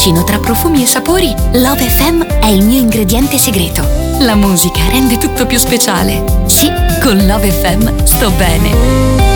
cucino tra profumi e sapori, Love FM è il mio ingrediente segreto. La musica rende tutto più speciale. Sì, con Love FM sto bene.